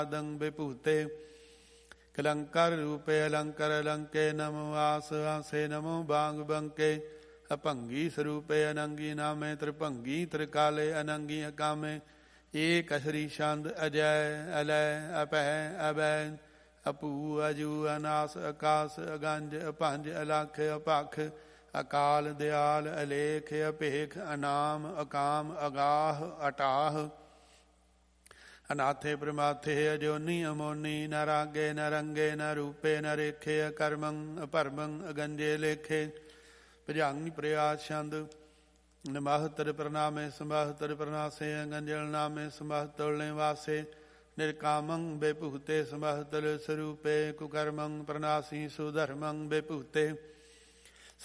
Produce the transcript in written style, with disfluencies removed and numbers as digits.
ਦੰ ਬਿਭੂਤੇ ਕਲੰਕਰ ਰੂਪੇ ਅਲੰਕਰ ਅਲੰਕੇ ਨਮੋ ਆਸ ਆਸੇ ਨਮੋ ਬਾਂਗ ਬੰਕੇ ਅਭੰਗੀ ਸਰੂਪੇ ਅਨੰਗੀ ਨਾਮੇ ਤ੍ਰਿਭੰਗੀ ਤ੍ਰਿਕਾਲੇ ਅਨੰਗੀ ਅਕਾਮੇ ਏਕ ਅਸਰੀ ਛੰਦ ਅਜੈ ਅਲੈ ਅਭੈ ਅਬੈ ਅਪੂ ਅਜੂ ਅਨਾਸ ਆਕਾਸ ਅਗੰਜ ਅਭੰਜ ਅਲਖ ਅਪਖ ਅਕਾਲ ਦਿਆਲ ਅਲੇਖ ਅਭੇਖ ਅਨਾਮ ਅਕਾਮ ਅਗਾਹ ਅਟਾਹ ਅਨਾਥੇ ਪ੍ਰਮਾਥੇ ਅਜੋਨੀ ਅਮੋਨੀ ਨ ਰਾਗੇ ਨ ਰੰਗੇ ਨ ਰੂਪੇ ਨ ਰੇਖੇ ਅਕਰਮੰ ਅਭਰਮੰ ਅਗੰਜੇ ਲੇਖੇ ਭਜੰਗ ਪ੍ਰਿਆ ਛੰਦ ਨਮਹ ਤਰ ਪ੍ਰਣਾਮੇ ਸੰਭਾਹ ਤਰ ਪ੍ਰਣਾਸੇ ਅਗੰਜਲ ਨਾਮੇ ਸੰਭਾਹ ਤੋਲਨੇ ਵਾਸੇ ਨਿਰਕਾਮੰ ਬੇਭੂਤੇ ਸੰਭਾਹ ਤਲ ਸਰੂਪੇ ਕੁਕਰਮੰ ਪ੍ਰਣਾਸੀ ਸੁਧਰਮੰ ਬੇਭੂਤੇ